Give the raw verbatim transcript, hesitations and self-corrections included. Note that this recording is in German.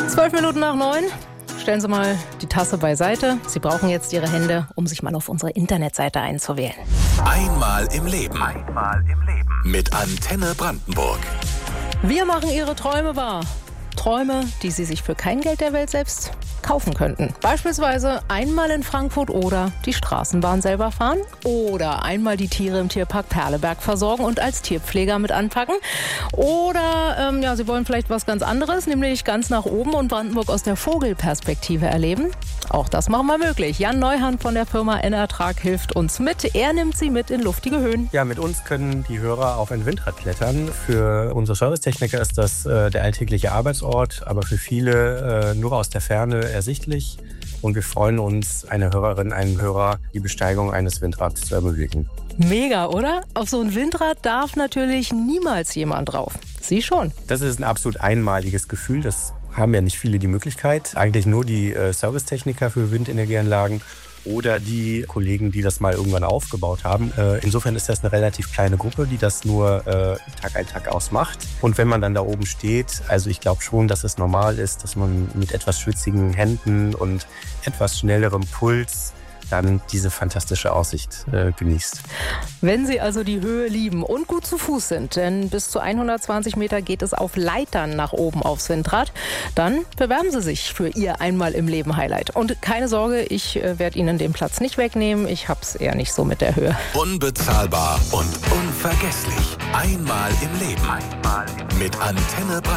Zwölf Minuten nach neun. Stellen Sie mal die Tasse beiseite. Sie brauchen jetzt Ihre Hände, um sich mal auf unsere Internetseite einzuwählen. Einmal im Leben. Einmal im Leben. Mit Antenne Brandenburg. Wir machen Ihre Träume wahr. Träume, die Sie sich für kein Geld der Welt selbst kaufen könnten. Beispielsweise einmal in Frankfurt oder die Straßenbahn selber fahren oder einmal die Tiere im Tierpark Perleberg versorgen und als Tierpfleger mit anpacken. Oder ähm, ja, Sie wollen vielleicht was ganz anderes, nämlich ganz nach oben und Brandenburg aus der Vogelperspektive erleben. Auch das machen wir möglich. Jan Neuhand von der Firma N-Ertrag hilft uns mit. Er nimmt Sie mit in luftige Höhen. Ja, mit uns können die Hörer auf ein Windrad klettern. Für unsere Servicetechniker ist das äh, der alltägliche Arbeitsort, aber für viele äh, nur aus der Ferne ersichtlich. Und wir freuen uns, eine Hörerin, einen Hörer, die Besteigung eines Windrads zu ermöglichen. Mega, oder? Auf so ein Windrad darf natürlich niemals jemand drauf. Sie schon. Das ist ein absolut einmaliges Gefühl. Das haben ja nicht viele die Möglichkeit. Eigentlich nur die äh, Servicetechniker für Windenergieanlagen oder die Kollegen, die das mal irgendwann aufgebaut haben. Äh, insofern ist das eine relativ kleine Gruppe, die das nur äh, Tag ein, Tag aus macht. Und wenn man dann da oben steht, also ich glaube schon, dass es normal ist, dass man mit etwas schwitzigen Händen und etwas schnellerem Puls dann diese fantastische Aussicht äh, genießt. Wenn Sie also die Höhe lieben und gut zu Fuß sind, denn bis zu hundertzwanzig Meter geht es auf Leitern nach oben aufs Windrad, dann bewerben Sie sich für Ihr Einmal im Leben Highlight. Und keine Sorge, ich äh, werde Ihnen den Platz nicht wegnehmen. Ich hab's eher nicht so mit der Höhe. Unbezahlbar und unvergesslich. Einmal im Leben. Einmal im Leben. Mit Antenne Brandenburg.